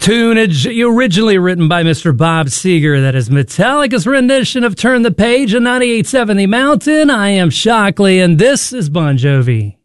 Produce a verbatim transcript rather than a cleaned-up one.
Tune originally written by Mister Bob Seger. That is Metallica's rendition of Turn the Page on ninety-eight point seven The Mountain. I am Shockley, and this is Bon Jovi.